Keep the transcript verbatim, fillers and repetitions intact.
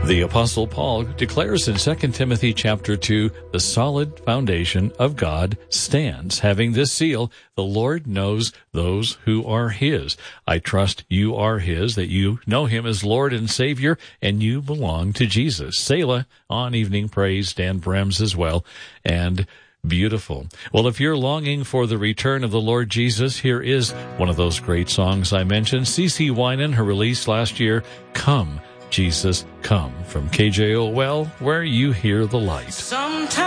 The Apostle Paul declares in Second Timothy chapter two, the solid foundation of God stands, having this seal, the Lord knows those who are his. I trust you are his, that you know him as Lord and Savior, and you belong to Jesus. Selah on Evening Praise, Dan Brems as well, and beautiful. Well, if you're longing for the return of the Lord Jesus, here is one of those great songs I mentioned. CeCe Winans, her release last year, Come, Jesus, Come, from K J O L, where you hear the light. Sometimes